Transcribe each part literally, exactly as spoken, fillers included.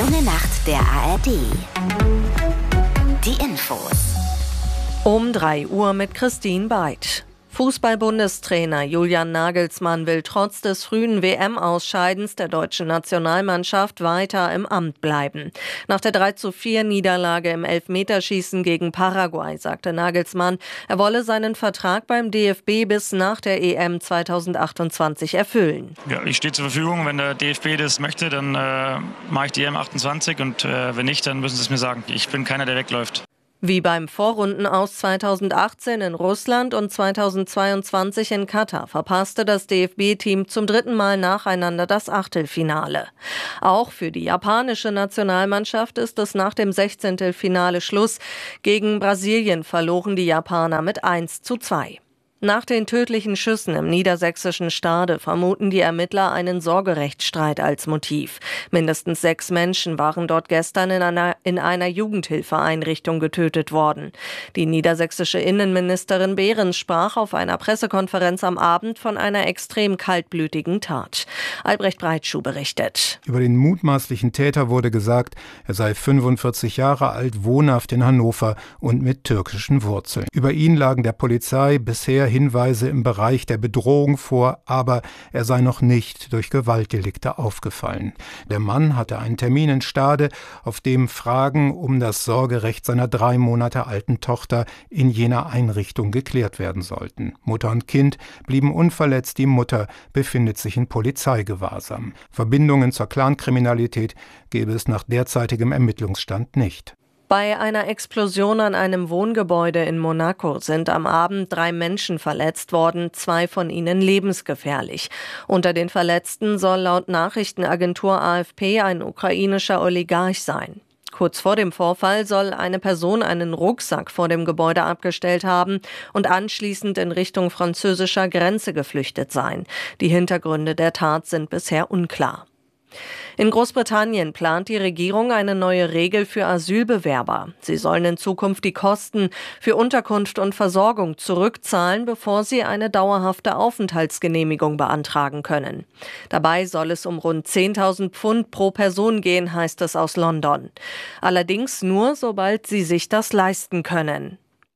junge Nacht der A R D. Die Infos. Um drei Uhr mit Christine Beid. Fußball-Bundestrainer Julian Nagelsmann will trotz des frühen W M-Ausscheidens der deutschen Nationalmannschaft weiter im Amt bleiben. Nach der drei zu vier Niederlage im Elfmeterschießen gegen Paraguay sagte Nagelsmann, er wolle seinen Vertrag beim D F B bis nach der E M zweitausendachtundzwanzig erfüllen. Ja, ich stehe zur Verfügung. Wenn der D F B das möchte, dann äh, mache ich die E M achtundzwanzig und äh, wenn nicht, dann müssen sie es mir sagen. Ich bin keiner, der wegläuft. Wie beim Vorrundenaus zweitausendachtzehn in Russland und zweitausendzweiundzwanzig in Katar verpasste das D F B-Team zum dritten Mal nacheinander das Achtelfinale. Auch für die japanische Nationalmannschaft ist es nach dem Sechzehntelfinale Schluss. Gegen Brasilien verloren die Japaner mit eins zu zwei. Nach den tödlichen Schüssen im niedersächsischen Stade vermuten die Ermittler einen Sorgerechtsstreit als Motiv. Mindestens sechs Menschen waren dort gestern in einer, in einer Jugendhilfeeinrichtung getötet worden. Die niedersächsische Innenministerin Behrens sprach auf einer Pressekonferenz am Abend von einer extrem kaltblütigen Tat. Albrecht Breitschuh berichtet. Über den mutmaßlichen Täter wurde gesagt, er sei fünfundvierzig Jahre alt, wohnhaft in Hannover und mit türkischen Wurzeln. Über ihn lagen der Polizei bisher Hinweise im Bereich der Bedrohung vor, aber er sei noch nicht durch Gewaltdelikte aufgefallen. Der Mann hatte einen Termin in Stade, auf dem Fragen um das Sorgerecht seiner drei Monate alten Tochter in jener Einrichtung geklärt werden sollten. Mutter und Kind blieben unverletzt, die Mutter befindet sich in Polizeigewahrsam. Verbindungen zur Clankriminalität gäbe es nach derzeitigem Ermittlungsstand nicht. Bei einer Explosion an einem Wohngebäude in Monaco sind am Abend drei Menschen verletzt worden, zwei von ihnen lebensgefährlich. Unter den Verletzten soll laut Nachrichtenagentur A F P ein ukrainischer Oligarch sein. Kurz vor dem Vorfall soll eine Person einen Rucksack vor dem Gebäude abgestellt haben und anschließend in Richtung französischer Grenze geflüchtet sein. Die Hintergründe der Tat sind bisher unklar. In Großbritannien plant die Regierung eine neue Regel für Asylbewerber. Sie sollen in Zukunft die Kosten für Unterkunft und Versorgung zurückzahlen, bevor sie eine dauerhafte Aufenthaltsgenehmigung beantragen können. Dabei soll es um rund zehntausend Pfund pro Person gehen, heißt es aus London. Allerdings nur, sobald sie sich das leisten können.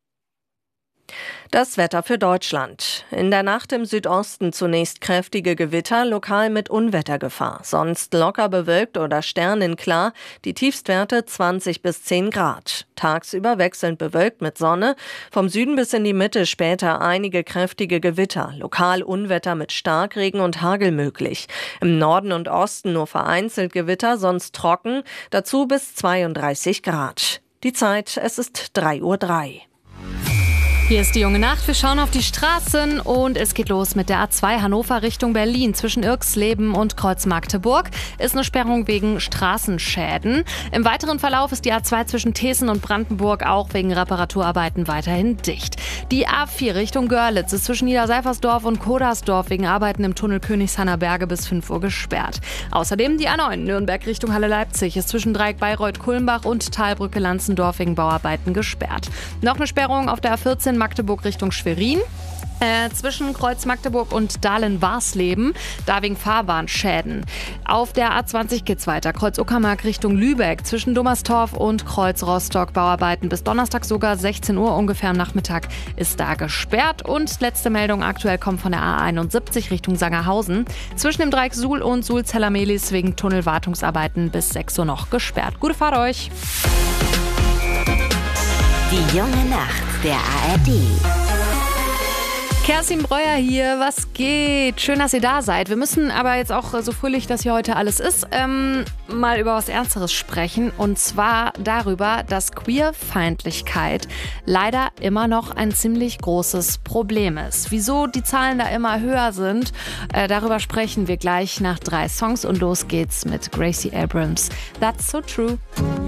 Das Wetter für Deutschland. In der Nacht im Südosten zunächst kräftige Gewitter, lokal mit Unwettergefahr. Sonst locker bewölkt oder sternenklar, die Tiefstwerte zwanzig bis zehn Grad. Tagsüber wechselnd bewölkt mit Sonne, vom Süden bis in die Mitte später einige kräftige Gewitter, lokal Unwetter mit Starkregen und Hagel möglich. Im Norden und Osten nur vereinzelt Gewitter, sonst trocken, dazu bis zweiunddreißig Grad. Die Zeit, es ist drei Uhr drei. Hier ist die junge Nacht. Wir schauen auf die Straßen und es geht los mit der A zwei Hannover Richtung Berlin. Zwischen Irxleben und Kreuz-Magdeburg ist eine Sperrung wegen Straßenschäden. Im weiteren Verlauf ist die A zwei zwischen Thesen und Brandenburg auch wegen Reparaturarbeiten weiterhin dicht. Die A vier Richtung Görlitz ist zwischen Niederseifersdorf und Kodersdorf wegen Arbeiten im Tunnel Königshanner Berge bis fünf Uhr gesperrt. Außerdem die A neun Nürnberg Richtung Halle-Leipzig ist zwischen Dreieck Bayreuth-Kulmbach und Talbrücke Lanzendorf wegen Bauarbeiten gesperrt. Noch eine Sperrung auf der A vierzehn Magdeburg Richtung Schwerin. Äh, zwischen Kreuz Magdeburg und Dahlen-Warsleben, da wegen Fahrbahnschäden. Auf der A zwanzig geht's weiter. Kreuz Uckermark Richtung Lübeck, zwischen Dummerstorf und Kreuz Rostock Bauarbeiten bis Donnerstag sogar sechzehn Uhr ungefähr am Nachmittag ist da gesperrt. Und letzte Meldung aktuell kommt von der A einundsiebzig Richtung Sangerhausen. Zwischen dem Dreieck Suhl und Suhl-Zeller-Mehlis wegen Tunnelwartungsarbeiten bis sechs Uhr noch gesperrt. Gute Fahrt euch! Die junge Nacht der A R D. Kerstin Breuer hier, was geht? Schön, dass ihr da seid. Wir müssen aber jetzt auch, so fröhlich das hier heute alles ist, ähm, mal über was Ernsteres sprechen. Und zwar darüber, dass Queerfeindlichkeit leider immer noch ein ziemlich großes Problem ist. Wieso die Zahlen da immer höher sind, äh, darüber sprechen wir gleich nach drei Songs. Und los geht's mit Gracie Abrams. That's so true.